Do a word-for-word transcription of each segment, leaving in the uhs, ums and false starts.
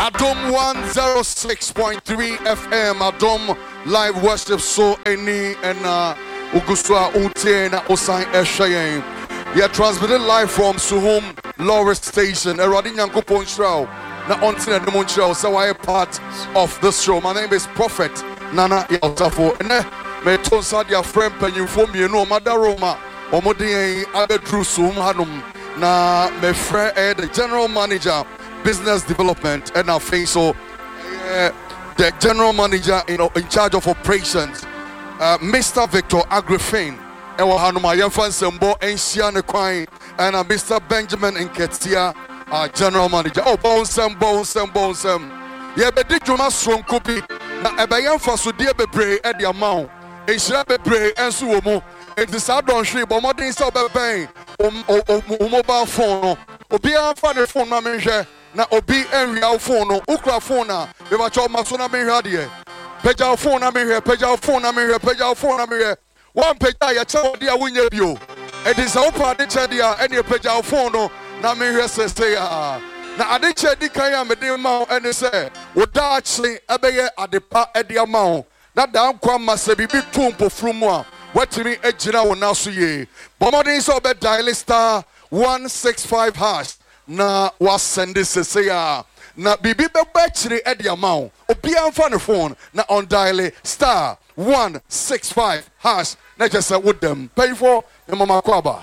Adom one oh six point three F M. Adom live worship so any and uh Uguswa Ute na Osan Eshayen. We are transmitted live from Suhum Lower Station. Eradi Nyankopon Shrow. Na onti na Montreal. So I am part of this show. My name is Prophet Nana Yaltafo. And me tonsa dia friend penyu fo me no Madaroma. Omodi abedru Suhum Hanum. Na me friend eh, the general manager business development and I think so uh, the general manager you know in charge of operations uh, Mister Victor Agrifin and Hanuma Yafan Sembo and Shiane Kwai and uh, Mister Benjamin Nketia uh, general manager. Oh bonsem bonsem bonsem yeah but did you must from copy na ebayan faso die bebre e the amount e shira bebre enso wo mu it is out don hwe but modern so beben o mobile phone obi afa the phone na menhwe na obi enria phone no ukra phone na we ba cho maso na menhwe ade peja phone na menhwe peja phone na menhwe peja phone na menhwe one peja ya che ode a wunya bio it is opa de che dia ene peja phone no na menhwe sese ya na ade che di kan ya mede ma ene se wo da achi ebeye adepa ede ama na da nkwa masa bibi tumpo frumu a watimi ejira wo na so ye bomodin so be dial star one six five hash na was send this say ya na bibi be battery e de amount obi amfa ne phone na on dial star one six five hash na just say with them pay for the mama kwaba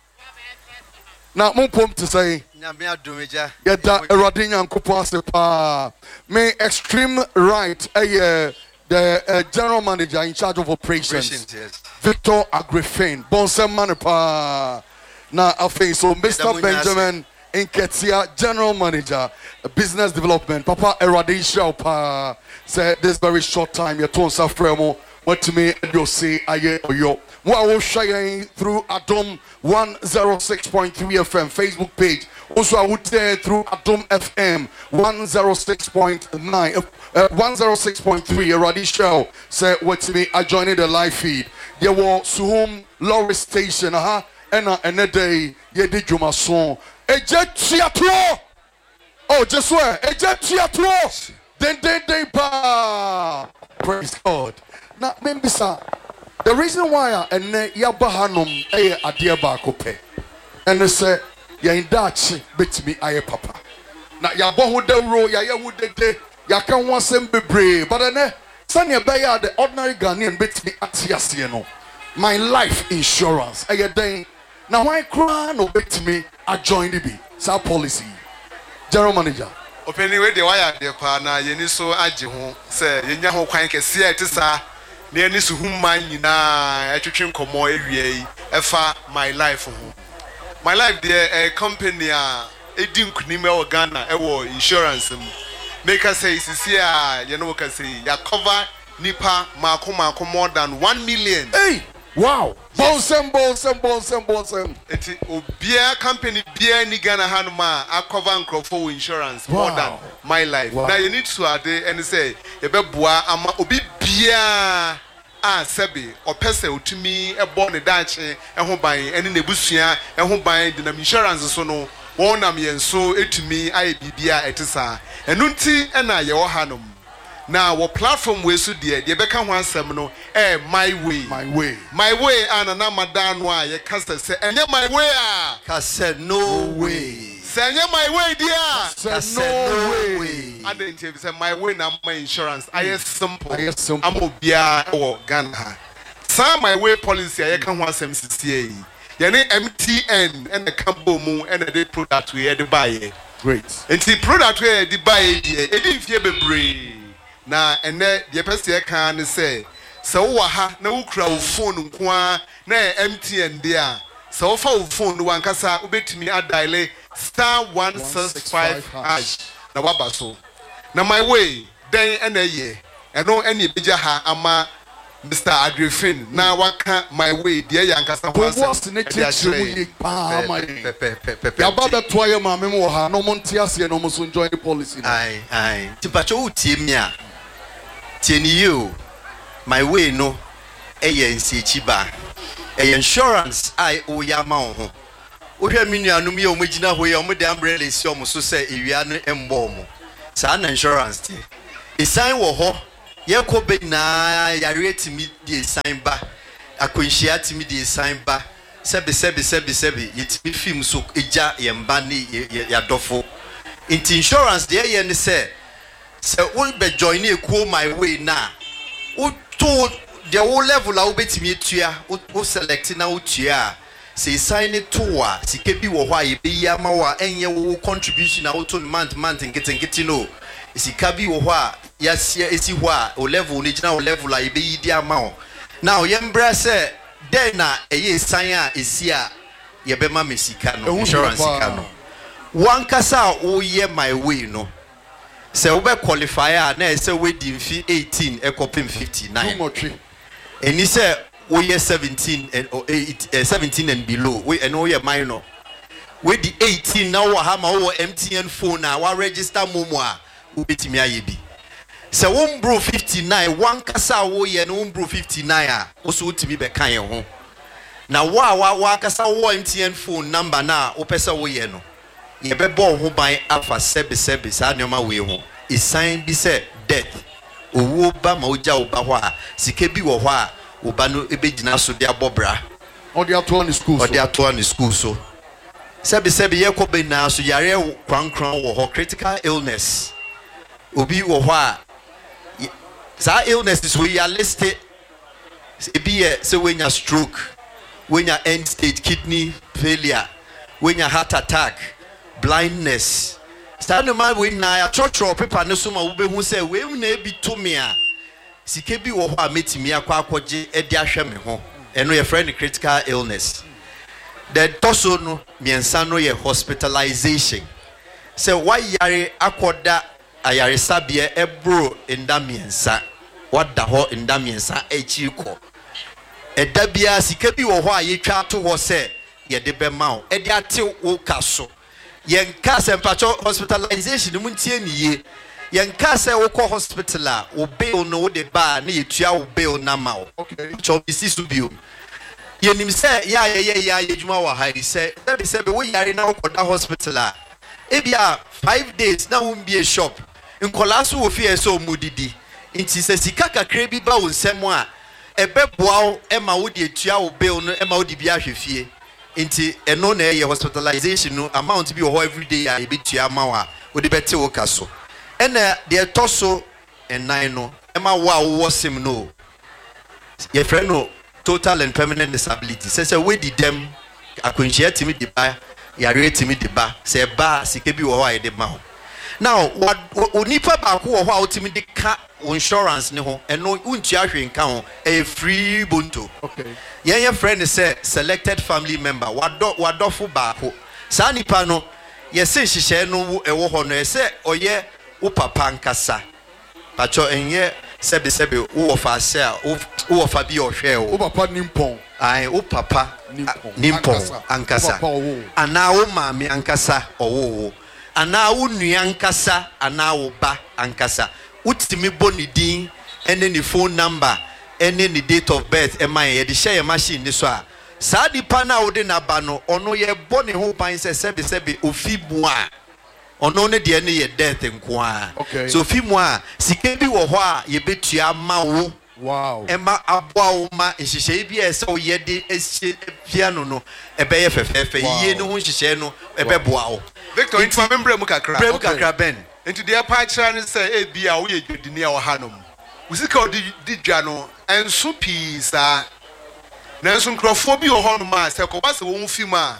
na mon pom to say nyame adomeja ya da erade nyankopon asepa me extreme right eh the uh, general manager in charge of operations, operations yes. Victor Agrifin bonsem manepa na afi so Mister Benjamin Nketia general manager business development papa erade shaupa said this very short time your ton safremo what to me and you say aye oyo mo awo sharing through Adom one oh six point three F M Facebook page also I would there through Adom F M one oh six point nine uh, one oh six point three erade show say what to me I joined the live feed there was Suhum Lower Station aha ena ene day ye di djuma son eje tiatro oh just swear eje tiatro den den den pa praise God na membisa the reason why ene yabahanum eye ade ba kope ene se ye ndachi betimi aye papa na yabo ho dawro ya ye ho dede ya kan ho asem bebre but ene sane be ya the ordinary Ghanaian betimi atiase no my life insurance eye den now why cry no bet me I join the be sa policy general manager opening we the wire de kwa na yeni so age ho say yenya ho kwan kese e tisa na yeni so humman nyina atwetwe nkomo ewie efa my life ho my life there a company a edi nkunim e wo Ghana e wo insurance make us say sisi a ye no can say ya cover nipa mako mako more than one million. Hey wow bonsem bonsem bonsem bonsem eti obia company bia ni Ghana hanuma a cover nkrofo insurance wow. more than my life wow. Now you need to ade and say e be boa ama obi bia a sebe opese otumi e bo ne dache e ho ban ene nebusua e ho ban de na insurance so no wonam yenso etumi aye bibia etisa enu nti e na ye wo hanum now what platform we so there they beka ho ansem no eh my way my way my way anana madan no a ye kasa say enye my way a kasa no way say enye my way there kasa no way and then say my way na my insurance I is simple I is simple am obia wo Ghana sa my way policy ye ka ho ansem sisie ye ne M T N and the cambo mu and the product we dey buy great and the product we dey buy e dey fie bebre na ene de pese kan ne say se wo ha na wo kura wo phone nko na M T N de a se wo fa wo phone wan kasa obetimi adial star one six five hash na waba so na my way then ene ye eno ene beja ha ama Mister Agrifin na waka my way de ya nkasa ho ase what's the nature we pa my ya baba toye ma me mo ha no monte ase no mo so join the policy ai ai tipacho utie mi a tieni you my way no eye nsechi ba eye insurance ai o ya ma ho o hwa mi nuanum ye o magina ho ye o de umbrella si o mo so say ewia no embo mo San insurance. A sign wo ho. Ye ko be na yare timi di sign ba. Akonhia timi di sign ba. Sebi sebi sebi sebi yitimi film so eja yemba ni yadofo. Inti insurance de ye ne say say we be join e ko my way na. Wo to the whole level a wo betimi etua wo select na wo tua. Say sign it to wa sike bi wo ho a ye be ya ma wa enye wo contribution na wo to month month nkete nkete no. Sika bi wo ho a ya sia esi ho a o level ni gina o level a ye be yi di ama o. Now yembra say then na eye sign a esi a ye be ma me sika no insurance sika no. One kasa o ye my way no. Say we be qualifier na say we di mfi eighteen e kopim fifty-nine. And he say we ye seventeen and or eight, uh, seventeen and below. We and we minor. We the eighteen now we have our M T N phone now. We register momo. We be timi ayebi. So one bro fifty-nine. One kasa we ye no one bro fifty-nine. Ah, also timi be kan ye ho. Now wa wa wa kasa wo M T N phone number na. O pesa we ye no. Ye be born ho by alpha sebi sebi. Sa nyoma we ho. It sign be say death. Owo ba ma oja oba ho a sike bi wo ho a oba no ebegina so de abobra or they are to on school or they are to on school so sebi sebi ye ko be na so yare krankran wo ho critical illness obi wo ho a sa illness is we are listed e bi ye say when you stroke when you end stage kidney failure when you heart attack blindness. Stand no man we na church paper no so ma wo be hu say we na bi to me a sike bi wo ho a metimi akwa akwaje e di ahwe me ho eno your friend critical illness. The toso no miensa no ye hospitalization. Say why yare akoda ayare sabie ebro nda miensa wada ho nda miensa echi ko e da bia sike bi wo ho a ye twa to ho say ye de be ma o e di ate wo kaso. Yen kase mpacho hospitalization mu ntie niye yen kase wo ko hospital a wo bill no wo de ba na yetua wo bill na ma wo okay cho bisi su bio yenim se ya ya ya ya yejuma wa ha se that be se be wo yare na wo koda hospital a e bia five days na wo mbie shop nkola so wo fie so mudidi nti se sika kakra bi ba wo nsem a ebeboa wo e ma wo de etua wo bill no e ma wo de bia hwefie. Inti eno na ye hospitalization no amount bi ho every day a ebetua mawa wo de bete wo kaso ena de toso ennan no ema wo a wo sim no ye friend no total and permanent disability say say we di dem akonhia timi di ba yare timi di ba say ba sike bi wo ho a ye de ma ho now onipa ba ko wo ho a wo timi di ka insurance ne ho eno untua hwe nka ho e free bonto okay yen your friend say selected family member wado wadofo ba ko sa nipa no ye se hihye no e wo ho no e se oye wo papa nkasa pacho enye sebe sebe wo fa se a wo fa bi o hwe wo papa nimpon ai wo papa nimpon ankasa ana wo maami ankasa owo ana wo nua ankasa ana wo ba ankasa utimi bonidin ene ni phone number ene ni date of birth e man ye de share machine ni so a sa dipa na wo de na ba no ono ye boni ho pan se sebe sebe ofibu a ono ne de ne ye death nko a so ofimu a sike bi wo ho a ye betua ma wo wow ema aboa wo ma nhihye bi e se wo ye de piano no e be ye fefefe ye ne ho nhihye no e be boa wo Victor intwa membre mu kakra brem kakra ben into the pa kira ne say e bia wo ye dwedini a wo hanom usika odi di dwa no enso pisa na enso nkrofo bi wo hono ma se ko ba se wo mfim a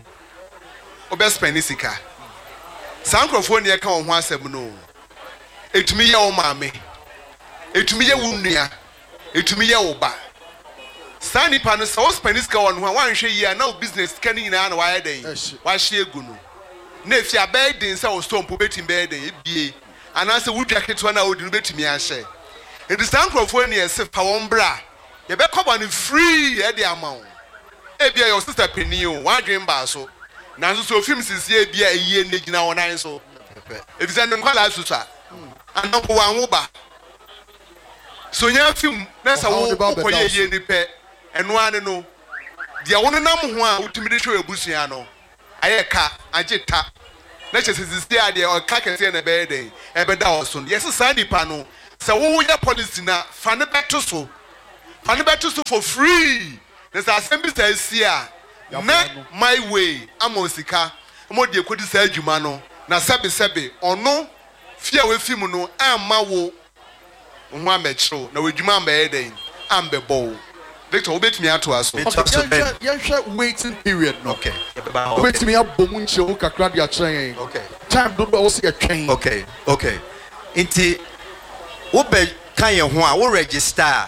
obe spend sika san nkrofo ne ka wo ho asem no etumi ye wo maame etumi ye wo nua etumi ye wo ba sani pa no so spend sika wo no wan hwe yi a na business kan nyina na wa ye den wa hye egu no na efi abedin se wo stompo betim bedin ebie anase wudwa keto na odi no betumi ahye it is thankful ne se pa won bra ye be koba no free e de amount ebia your sister penny o wan dwen ba so na so so film sisi ebia eyie ne gina wonan so if is no kwala susa anko wan wo ba so nya film na sa wo ko ye ye ni pe eno ane no dia wono nam ho a utimi de hwe ebusua no aye ka agita Let's just see idea or kakesi and a bed day. Ebe da osun. Yes, Sandy Pano. So who your policy now? Find a better so. Find a better so for free. There's a assembly says here. Not my way. I'm on Sika. I'm on the Kodi Sajumano. Na Sabi Sabi. Or no. Fear with him no. I'm Mawo. Uma metro. No, with Juma Bede. I'm the bow. Victor, obey me out to us. Okay, yeah, waiting period. Okay. Wait me up, Bomuncho, Kakradia train. Okay. Time don't also get train. Okay, okay. Inti, ube kanya huwa, u register.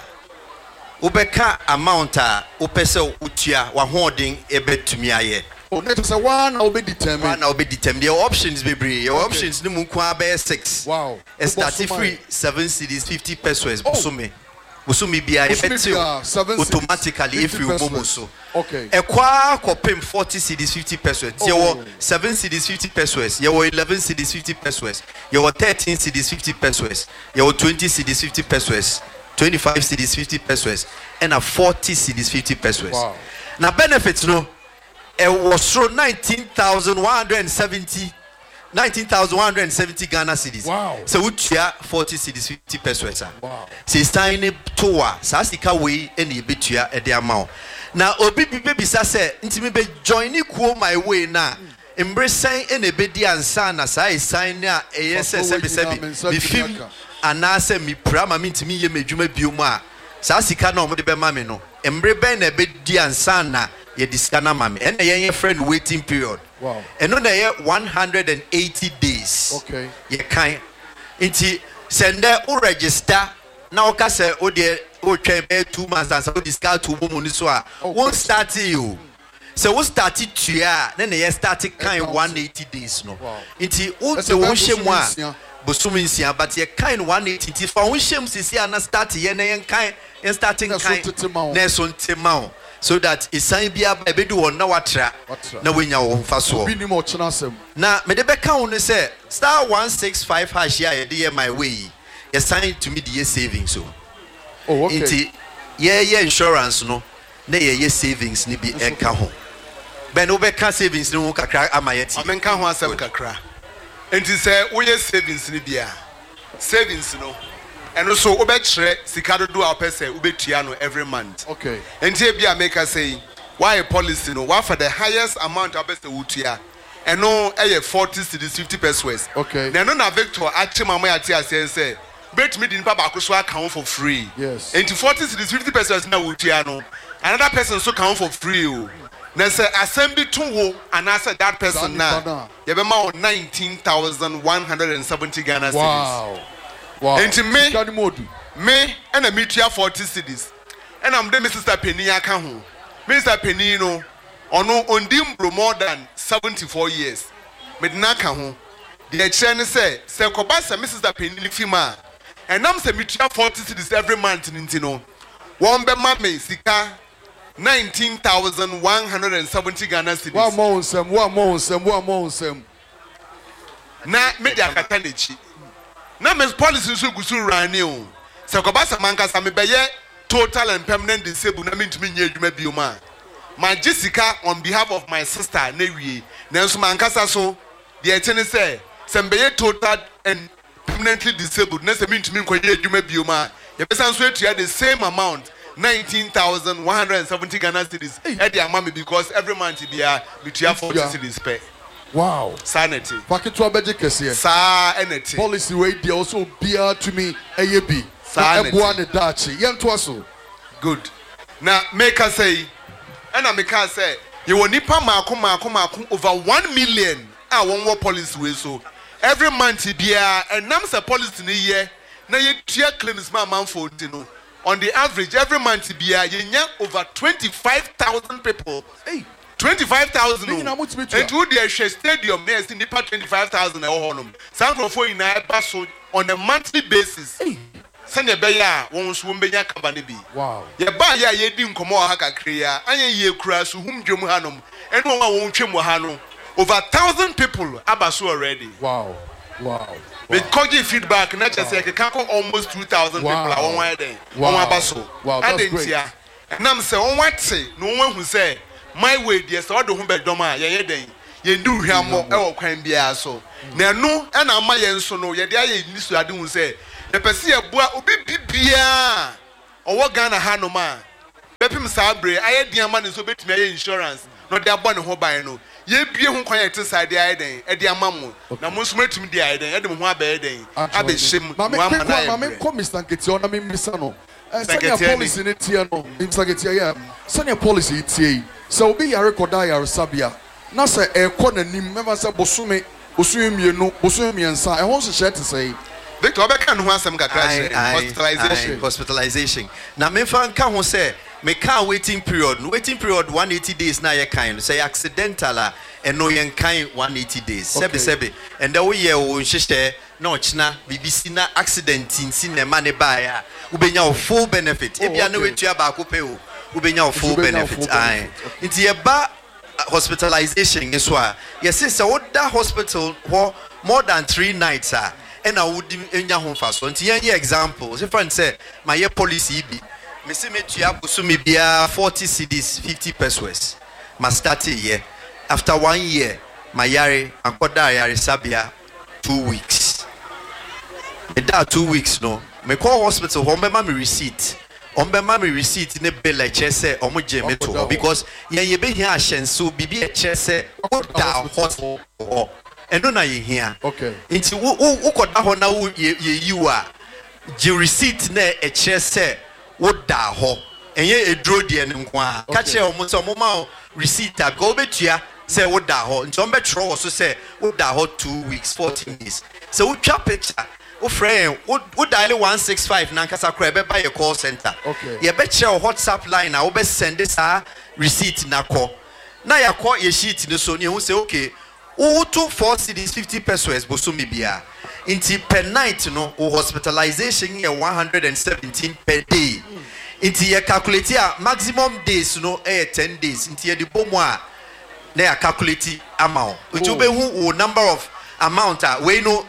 Ube ka amounta, upe se utia, wa holding ebe tumiaye. Oh, that's a one, I'll be determined. One, I'll be determined. Your options, baby. Your options, the mukwa be six. Wow. It's thirty-three, seven cities, fifty pesos. Busumi. Busumi biya ebetio automatically if you momoso. Okay. Ekwa kopem forty cedis fifty pesos. Your seven cedis fifty pesos. Your eleven cedis fifty pesos. Your thirteen cedis fifty pesos. Your twenty cedis fifty pesos. twenty-five cedis fifty pesos. And a forty cedis fifty pesos. Wow. Now benefits no. It was through nineteen thousand one hundred seventy. nineteen thousand one hundred seventy Ghana cedis. Wow. So we share forty cedis fifty pesos. Wow. So it's tiny toa. Sasika we any bitua at the amount. Now obi baby say intimi be join ku my way na. Embrace sign any bedi ansa na sai sign na A S S sebi sebi. The film anase mi prama mi ntimi ye medwuma bioma. Sasika na omde be ma me no. Embre ben na bedi ansa na ye diskana mame. And ye friend waiting period. Wow. And on the one hundred eighty days. Okay. Ye kind. Inti send there o register. Now kase o de o twen be two months and so discard two months so a won't start you. So we started to ya then ye started kind one hundred eighty days no. Wow. Inti o the won shemwa bosuminsia but ye kind one hundred eighty for won shem sisi ana start ye na ye kind ye starting kind na so ntemao. So that is sign be able to do on now watra na wenya wo mfa so bi ni mo chena asem na me de be ka won say star one six five hash ya dey my way you sign to me the savings so oh okay inti ye ye insurance no na ye ye savings ni bi enka ho ben wo be ka savings ni wo kakra amayeti amenka ho asem kakra enti say wo ye savings ni bia savings no and also obekre sika do our person obetua no every month. Okay. And here be make us say why a policy no why for the highest amount of person utua and no eh forty cedis fifty pesos. Okay. Na no na Victor achi mama ya tia say bet me din pa ba so account for free. Yes. And forty cedis fifty pesos na utua no another person so count for free o. Na say assembly to wo and I said that person na you be ma nineteen thousand one hundred seventy Ghana cedis. Wow. Wow. And to me, me and a metia forty cities. And I'm the Mister Penny Akahu. Mister Penny no, or no on dimbro more than seventy-four years. Mednakahu. The chain say, Sekobasa Mister Penny Fima. And I'm the metia forty cities every month in Intino. One be mame sika nineteen thousand one hundred seventy Ghana cities. One more some, one more some, one more some. Na media katanechi. Na mes policy so gusu rani o se ko basa manka sa me beye total and permanent disabled na me ntumi nye adwuma bioma ma Jessica on behalf of my sister na wie na nso manka sa so de etene say se mbeye total and permanently disabled na se me ntumi nkoye adwuma bioma ye pesa nso etua the same amount nineteen thousand one hundred seventy Ghana cedis e dey amame because every month bia me tua forty cedis per. Wow. Sanity. Packet wa beje kese. Sa enity. Policy way dey also bear to me ayebi. Sanity. Eboa ne dachi. Yento so. Good. Now make us say and I make us say you will nipa mako mako mako over one million ah one more policy way so every month bia and nam say policy ni year na ye tua claims ma man for no on the average every month bia ye nya over twenty-five thousand people. Hey. twenty-five thousand. And to the stadium there is nipa twenty-five thousand e ho nom. San for in na ba so on a monthly basis. Send a beya won so mbenya kaba ne bi. Wow. Ye ba ya ye di nkomo ha kakra ya. Anya ye kura so hum dwom ha nom. Eno wa won twem ha no. Over one thousand people abaso already. Wow. Wow. With cocky feedback na just say can almost two thousand people are on why then. Wow. Abaso. Wow. That's great. And I'm say on what say no one who say my way dear so do hum be dom a ye ye den ye ndu hwammo e wo kwan bia so na no e na ma ye nso no ye de aye ni so ade hu se e pese ye boa obi bibia owo Ghana ha no ma bepim sabre aye dian ma ne so betumi aye insurance no de abɔ ne ho ban no ye bie ho kwan ye te side aye den e de amamo na mo nso metumi de aye den e de mo ho abaye den abe hyem ma me ma me ko Mister Nketi ona me misa no sanya policy ne tie no Mister Nketi ya sanya policy tie so obi yare koda yare sabia na se e ko nanim me ba se bosume bosume mienu bosume miensa e ho so hye te sei Victor obeka no ho asem kakra hye hospitalization hospitalization na me fa nka ho se me ka waiting period waiting period one hundred eighty days na ye kan say accidental a eno ye kan one hundred eighty days sebi sebi and the we ye wo nhyehyɛ na ochina bibisi na accident nsi na ma ne ba ya ubenya o full benefit ebia na wetua ba ko pe o ubenya o full benefit ai nti ye ba hospitalization is why yes say what that hospital for more than three nights ah and I would enya ho fa so nti ye example say friend say my ye policy bi me say me tua busumi bia forty cedis fifty pesos ma start here after one year my yare ankoda yare sabia two weeks me da two weeks no me call hospital home be ma me receipt on be ma me receipt ne bill e che say omo je me to because ye ye be hia ahyenso bibi e che say o da hospital eno na ye hia okay nti wo wo koda ho na wo ye yiwa je receipt na e che say wo da ho enye edro de ne nko a ka che o mo so mo ma receipt a go betua say wo da ho nti on be tro so say wo da ho two weeks fourteen days so wo twa picture wo friend wo dial one six five na nkasa kra be buy a call center okay ye be che o WhatsApp line a wo be send this receipt na ko na ya ko ye sheet ne so ne hu say okay wo to four cedis fifty pesos bosumi bia inti per night no hospitalization here one hundred seventeen per day inti ye calculate a maximum days no eh ten days inti ye di bomo a na ya calculate amount inti ube hu number of amount a we no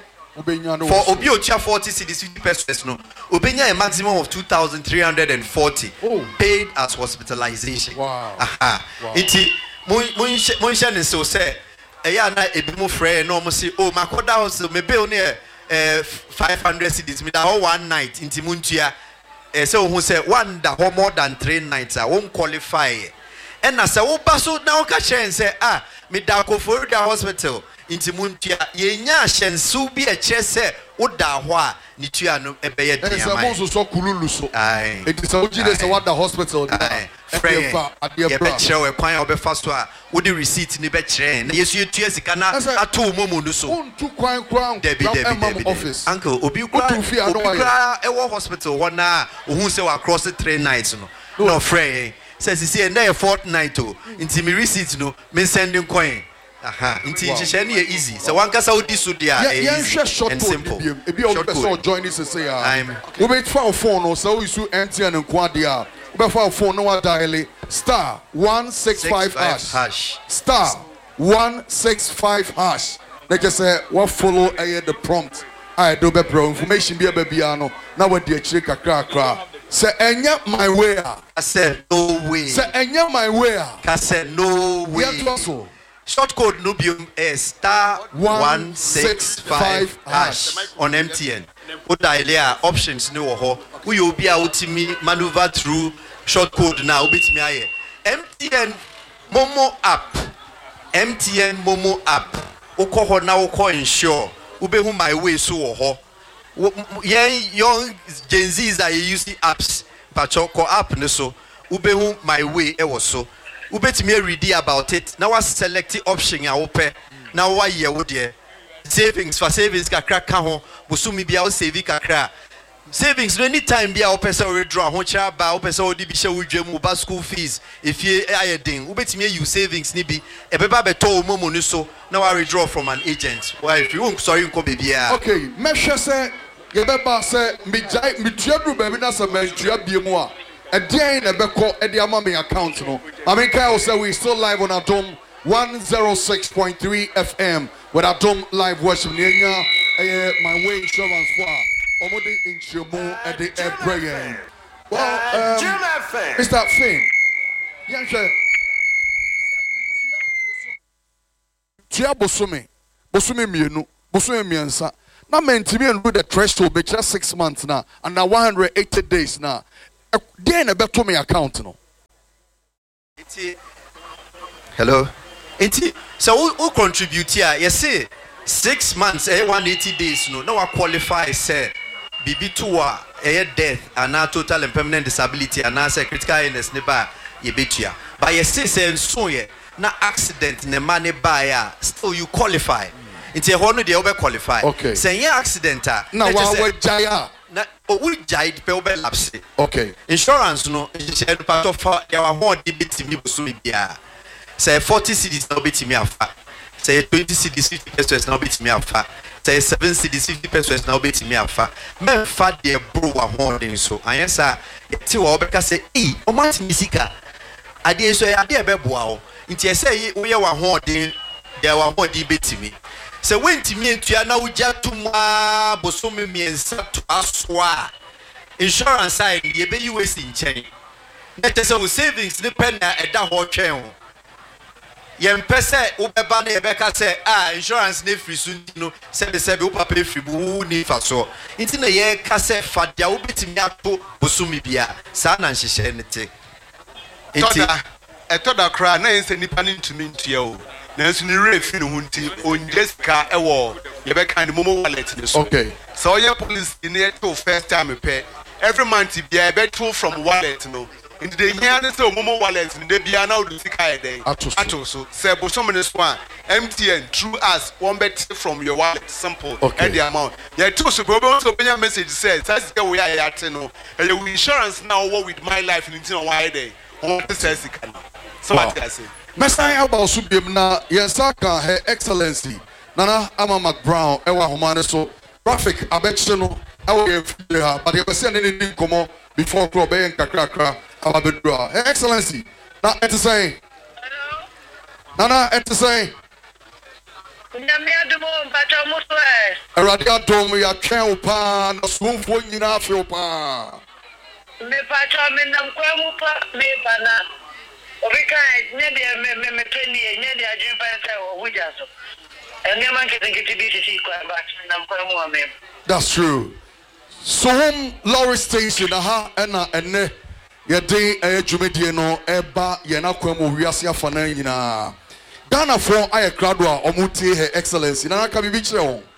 for obi ocha forty cedis fifty pesos no obenya a maximum of two thousand three hundred forty oh. paid as hospitalization wow aha wow. Inti mun mun mun share so say eya na ebi mu frɛ no mo say oh makoda house me bill ne eh five hundred cedis me da ho one night inti muntua eh say ohun say one da ho more than three nights a won qualify and na say wo ba so na wo ka chen say ah me da ko for the hospital inti muntua ye nya ahyensu bi a che say wo da ho a ni tua no e be ye dia mai e say mo so kululu so ai e say wo jide say what the hospital ai frɛ ye be chere we kwan obefa so a wo di receipt ni be chere na yesu etua sika na ato momo no so untu kwan kwan from office uncle obi kura obi kura e wo hospital ho na ohun say we across the three nights no no frɛ says see na e fortnight o inti me receipt no me sending coin aha inti nhyehyɛ ne easy so one kasa odi so dia easy and simple ebi o be so join this say ah we be for phone no so we su M T N nko ade a we for phone no wa dial star one six five hash star one six five hash they just say what follow eh the prompt I do be pro information be bia no na we di akire kakra kakra say enya my way I said no way say enya my way I said no way short code Nubium is star one six five hash on M T N. What dial options no ho. We will be able to maneuver through short code now. Bit me aye. M T N Momo app. M T N Momo app. Oko ho na oko ensure. Ube hu my way so ho. Yen young Gen Zs are using apps. Pachoko app no so. Ube hu my way e was so. Ubet me ready about it. Now I select the option I open. Now why ye would ye savings for savings kakra ka ho busumi bia o save kakra savings no anytime bia o pesa withdraw ho cha ba o pesa o di bi she wudwam ba school fees if ye ayedin ubetimi you savings ni bi e beba beto momo ni so now I withdraw from an agent why if you won't sorry nko bebia okay measure say ye beba say me jai me tuadru ba bi na say me tua bie mu a e dey na beko e dey ama me account no I mean Kyle say we still live on Adom one oh six point three F M with Adom live worship nyanya eh my way insurance for omode inchemu e dey ebrayen well um, Mister Finn yeah sure metua bosome bosome mienu bosome miensa na mentimi and the threshold be just six months now and now one hundred eighty days now then beto me account no hello enti so who contribute here you see six months eh one hundred eighty days no now qualify say bibi to a eh death and now total and permanent disability and now say critical illness ne ba ye betua but you see say so ye na accident ne money buy still you qualify nti e ho no de you be qualify okay say ye accident a na wa wa jaya na o we jide pe obe lapse okay insurance no share part of ya wa ho de bitimi buso bia say forty cedis na obetimi afa say twenty cedis fifty pesos na obetimi afa say seven cedis fifty pesos na obetimi afa men fa de bro wa ho de so ayensa ti wa obeka say e o mat misika ade so ade e be boa o nti e say wo ye wa ho de de wa ho de betimi se wentimi entua na wugya tuma bosomi miensa to aswa insurance side ye be U S in chain na tese wo savings ne pen na eda ho twen ho ye mpese wo beba na ye beka se ah insurance ne free so no se be se be wo papa free bu ni fa so nti na ye ka se fa dia wo betimi ato bosomi bia sa na nhihye ne te etoda etoda kra na ense nipa ne ntumi ntua o nanso ni refi no hunti onjeska ewo ye be kan momo wallet ne so okay so your police in here to first time pay every month bia be to from wallet no into the here ne so momo wallet ne bia na do sika e den ato so say bo so many so M T N through us one bet from your wallet simple okay. And the amount yeah to so go so benya message says that's the way I at no and your insurance now what with my life in no why day on the says sika so what I say Mesai about subim na yensaka her excellency Nana Ama McBrown ewa homane so traffic abetche no ewa ye ha but ye be say any din komo before club e nkakra kra ababedua her excellency na et say Nana et say Nyame adumo mpacha muso e Erade adom ya twen opa na sumfo nyina afi opa me pacha me nam kwamu pa me bana Obika nyedi me me me twenty nyedi ajimpa nsa wo wujaso. Enge man ketingiti B C C kwa ba na mkwamu wa mem. That's true. So home Lorry Station aha ena enne ye dey e dwumedie no eba ye na kwamu wiase afa na nyina. Ghana for aye crowd a omutie her excellency na ka bibi kire ho.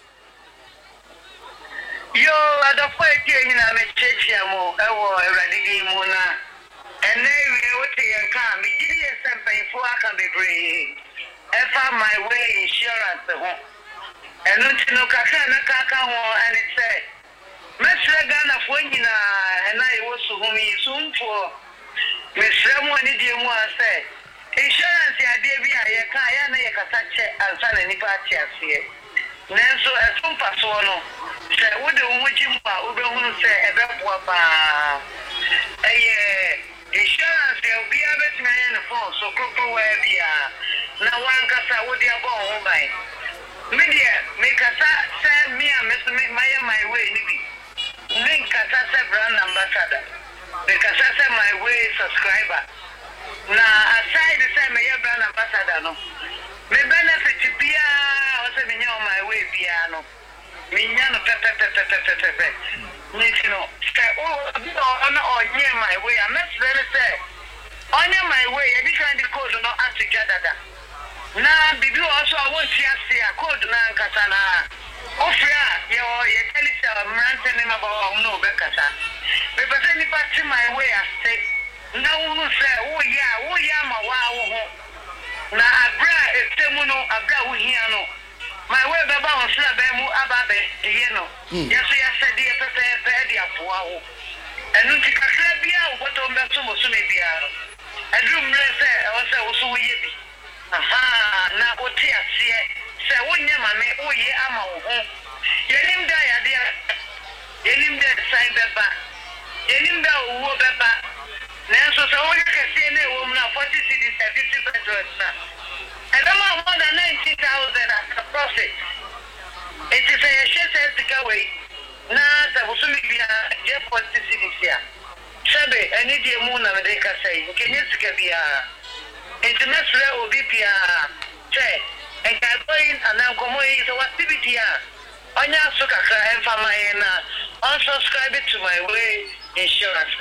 Yo adofo eti nyina me chechi amo ewo eradigi mu na. And then we would take a car, me give you something for I can be brave. If I my way insurance the home. And not to know Kaka and Kaka and it said, Mister Ghana for you and I was to whom you soon for Miss Ramon idiom was said. Insurance, ya dear, ya can't make a touch and son any party as here. Nanso as soon as one say, what the woman who say about Papa. Eh, insurance will be a bit in the phone, so Coco where be a now one cassa would you go home by media make a send me a Mister Maya my way, Nibi. Link Cassa brand ambassador because I said my way subscriber. Now, aside the same brand ambassador, no, me benefit to be also me on my way piano. Me no pepe pepe pepe pepe. You know, say, oh, no, no, near my way. I'm not very say, on my way, I can't code no ask together. Now, Bibi also, I want to see a code now, Katana. Oh, yeah, you tell us a man telling about no Becasa. But any part in my way, I say, no one say, oh, yeah, oh, yeah, my wow. Now, I bra a temuno, I bra here, no. My way about Slabemu Ababe, you know. Yes, I said, dear Pedia Puao. And Nutika Slabia, what on the Sumo Sumibia. I do say, I was also Yibi. Aha, now what here, say, one year, my may, oh, yeah, I'm home. Yenim die, dear. Yenim dead, sign Beba. Yenim da, who Beba. Nanso, so you can see any woman of forty cities and fifty pesos. And I'm more than ninety thousand as a profit. It is a share says the away. Now, the Busumia, Jeff was the city here. Sabe, I need your moon and they can say, can you see a international O B P? Say, And I'm going and I'm going to what activity. On your Sukaka and Famayana, unsubscribe to my way insurance.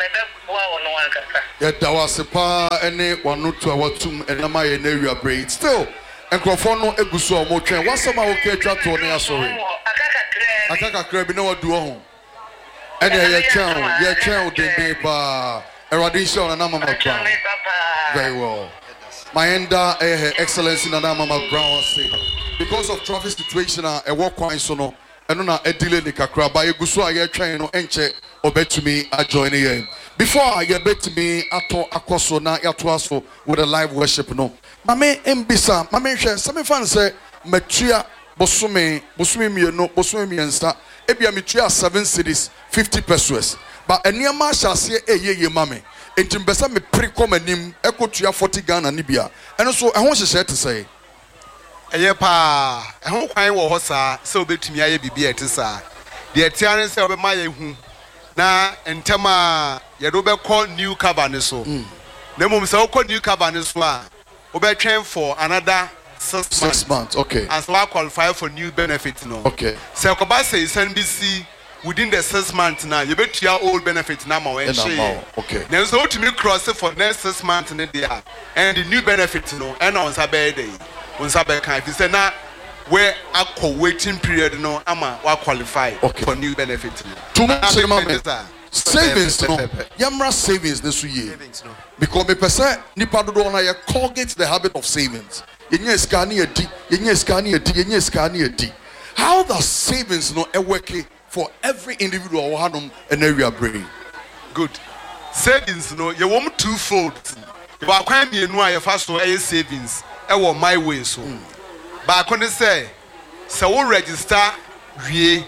Yeah, that was a pa any one not to our tomb and am I an area braid still. And Crofono Eguso Motrain. What's some okay chat to me? Sorry. I can't crab no do home. And your child, your child, they be by Eradisha and Amama Brown. Very well. My enda eh excellence in Amama Brown say because of traffic situation a walk quite so no and na e delay ni kakra ba eguso a ye twen no enche obetumi a join here before I get betumi ato akoso na yato aso with a live worship no mame embisa mame hwe some fan say matua bosome bosome mi no bosome mi ensa ebia metua seven cities fifty pesos but eniama hyase eyeye mame enti mbesa me precom anim ekotua forty Ghana ni bia eno so ehon hyehye te say eye pa ehon kwan wo ho saa se obetumi aye bibia te saa de tia ne se obema ye hu na entama ye do be call new cover ne so na mum se call new cover ne so a obetwen for another six, six months. months okay and so I qualify for new benefits no okay se ko ba say N B C within the six months now you bet your old benefits now ma we share okay then so to me cross for next six months in there and the new benefits no and on Saturday on Saturday can if you say na where a waiting period no ama wa qualify okay. for new benefits too much savings no yamra savings this year because me person nipa do na ye cultivate the habit of savings yenye skani edi yenye skani edi yenye skani edi how the savings no e work for every individual hanum an area brain good savings no you want twofold ba kwan me nu a first so savings e wo my way so ba ko ne say se wo register wie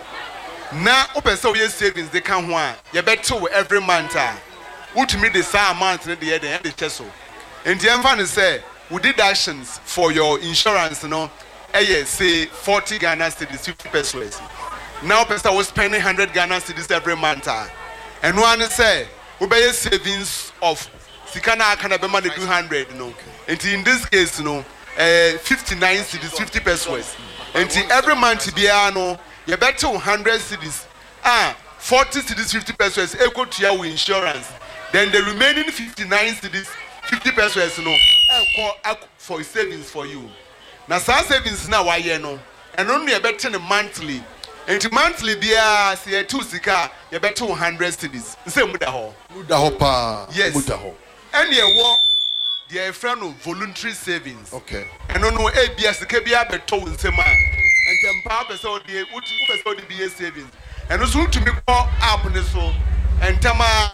na o pese we savings they kan ho a ye beto every month a utumi the same amount ne de dey dey cheso enti emfa ne say we deductions for your insurance no eh say forty Ghana cedis fifty pesos now person was spending one hundred Ghana cedis every month and one say we buy savings of sikana kana be man two hundred no and in this case no uh, fifty-nine cedis fifty pesos and every month bia no you bet one hundred cedis ah forty cedis fifty pesos equal to your insurance then the remaining fifty-nine cedis fifty pesos no for savings for you now some savings now why you know and only you bet monthly and monthly bia say two sika you bet one hundred cedis say muda ho muda ho pa yes muda ho and you wo their friend of voluntary savings okay and no no e bia sika bia beto nsema and them pa person dey utu person dey be savings and so to me call app ne so and tama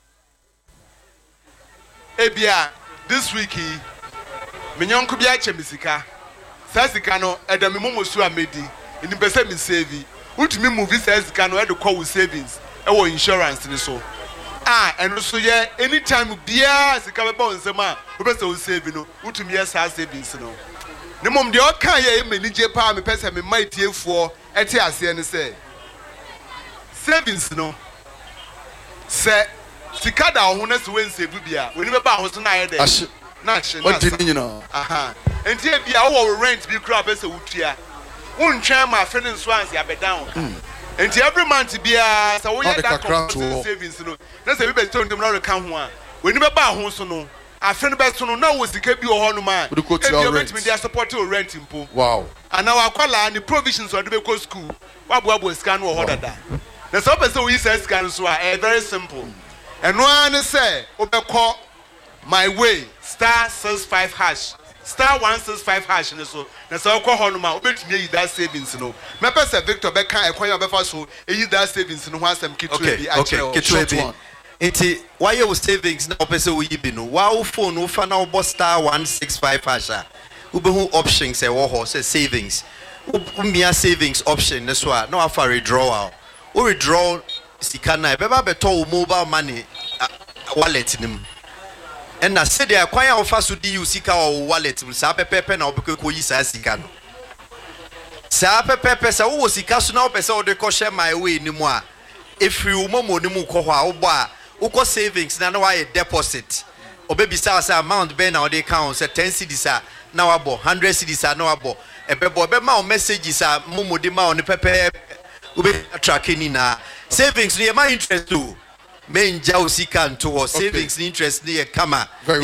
e bia this week me nyonko bia che misika sa sika no e da me momosu amedi ndi pese me save utu me movie sa sika no e dey call with savings e wo insurance ni so ah and so yeah anytime bia sika be ba onsema we pese o save no utu me sa savings no ne mom de o kan ye manage pa me pese me mai tiefuo e te ase ne say savings no se sika da ho na se wen save bia we ni be ba ho so na ye de na she na so aha enti e bia wo rent bi kra pese wutua won twan ma fe insurance ya be down enti every month bia se wo ye that savings no na se bi be to ndem na ka ho a we ni be ba ho so no afe no be so no na wo sika bi ho no ma e bi rent me dia support o rent impo wow and now akwala ni provisions o de be go school wa bo abo scan wo ho dada na so person we say scan so a very simple and one say obekọ my way star six five hash star one six five hash ne so na so okọ ho no ma obetumi yi that savings no me pese Victor be kan ekwan ya befa so eyi that savings no ho asem kitu bi a okay kitu bi enti why you savings na pese wo yi bi no wa wo phone wo fa na wo star one six five hash a wo be hu options e wo ho say savings wo mia savings option ne so a na wa fa withdrawal wo withdraw sika na e be ba beto wo mobile money wallet nim and na say there kwan ya ofa so di you sika o wallet sa pepepe na obekọ yi sa sika no sa pepepe sa wo sika so na opese o de ko share my way ni mu a if you momo ni mu ko ho a wo bo a wo ko savings na na why deposit obebi sa sa amount be na o de count say ten cedis a na wabo one hundred cedis a na wabo ebebo ebema o messages a momodi ma on pepe ube tracking na savings ni ma interest too menja osika nto savings ni interest ni e kama